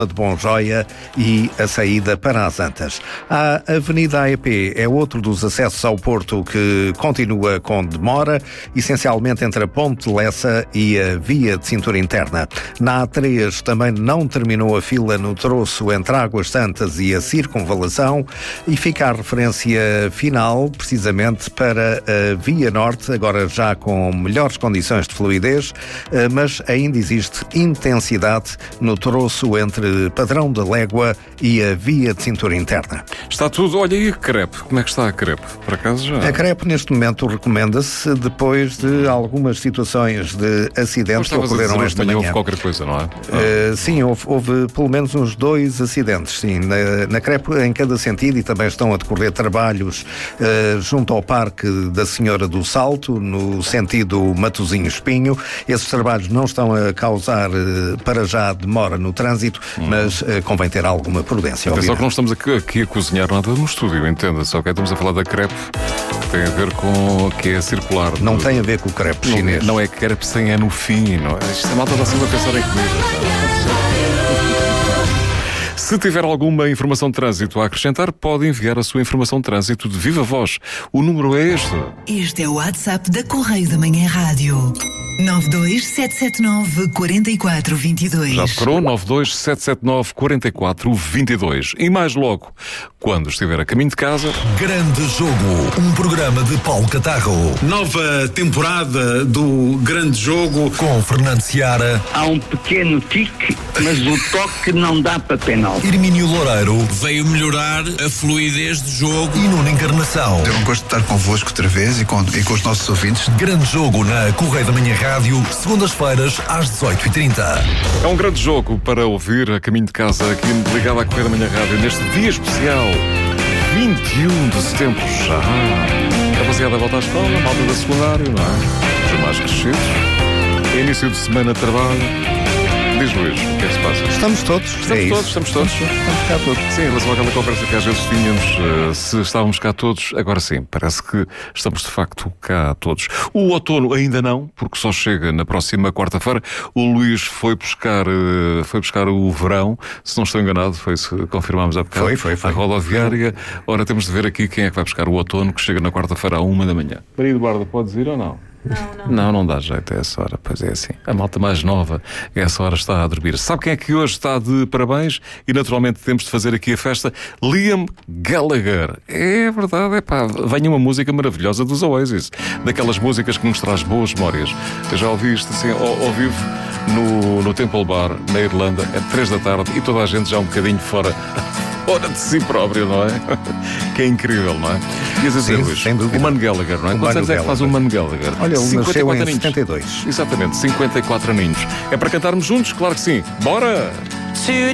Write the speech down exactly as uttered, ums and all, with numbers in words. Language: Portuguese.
de Bonjoia e a saída para as Antas. A Avenida A E P é outro dos acessos ao Porto que continua com demora, essencialmente entre a Ponte de Lessa e a via de cintura interna. Na A três também não terminou a fila no troço entre Águas Santas e a Circunvalação e fica a referência final precisamente para a Via Norte, agora já com melhores condições de fluidez, mas ainda existe intensidade no troço entre Padrão da Légua e a via de cintura interna. Está tudo. Olha, e a crepe? Como é que está a crepe? Por acaso já... A crepe neste momento recomenda-se depois de algumas situações de acidentes que ocorreram esta manhã. Houve qualquer coisa, não é? Uh, sim, houve, houve pelo menos uns dois acidentes, sim. Na, na crepe em cada sentido, e também estão a decorrer trabalhos uh, junto ao Parque da Senhora do Salto, no sentido Matosinhos-Espinho. Esses trabalhos não estão a causar uh, para já demora no trânsito, hum. mas uh, convém ter alguma prudência. Atenção que não estamos aqui, aqui a cozinhar nada no estúdio, entenda-se, ok? Estamos a falar da crepe, tem a ver com o que é circular. Não do... tem a ver com o crepe não, chinês. Não é crepe sem é no fim, não é? Isto é malta está sempre a pensar em comida. Se tiver alguma informação de trânsito a acrescentar, pode enviar a sua informação de trânsito de viva voz. O número é este. Este é o WhatsApp da Correio da Manhã Rádio. nove dois sete sete nove, quatro quatro dois dois. Já decorou? nove dois sete sete nove, quatro quatro dois dois. E mais logo, quando estiver a caminho de casa... Grande Jogo, um programa de Paulo Catarro. Nova temporada do Grande Jogo. Com Fernando Seara. Há um pequeno tique, mas o toque não dá para penal. Hermínio Loureiro. Veio melhorar a fluidez do jogo. E Nuno Encarnação. Eu gosto de estar convosco outra vez e com, e com os nossos ouvintes. Grande Jogo na Correio da Manhã Rádio, segundas-feiras às dezoito e trinta. É um grande jogo para ouvir a caminho de casa, aqui ligado à Correio da Manhã Rádio, neste dia especial, vinte e um de setembro já. Rapaziada, volta à escola, malta da secundário, não é? Os mais crescidos. Início de semana de trabalho. Diz, Luís, o que é que se passa? Estamos todos. Estamos é todos, isso. estamos todos. Estamos cá todos. Sim, em relação àquela conversa que às vezes tínhamos, uh, se estávamos cá todos, agora sim, parece que estamos de facto cá todos. O outono ainda não, porque só chega na próxima quarta-feira. O Luís foi buscar, uh, foi buscar o verão, se não estou enganado, foi se confirmámos há bocado. Foi, foi, foi. A rodoviária. Ora, temos de ver aqui quem é que vai buscar o outono, que chega na quarta-feira à uma da manhã. Maria Eduarda, podes ir ou não? Não, não. Não, não dá jeito a essa hora, pois é assim. A malta mais nova, a essa hora está a dormir. Sabe quem é que hoje está de parabéns? E naturalmente temos de fazer aqui a festa. Liam Gallagher. É verdade, é pá. Venha uma música maravilhosa dos Oasis. Daquelas músicas que nos traz boas memórias. Eu já ouvi isto assim ao, ao vivo no, no Temple Bar, na Irlanda, é três da tarde e toda a gente já um bocadinho fora. Fora de si próprio, não é? Que é incrível, não é? Ias dizer, Sim, Luís, sem dúvida. o Mano Gallagher, não é? O Quantos Mano anos é que faz o Mano Gallagher? Olha, ele nasceu em aninhos. setenta e dois. Exatamente, cinquenta e quatro aninhos. É para cantarmos juntos? Claro que sim. Bora!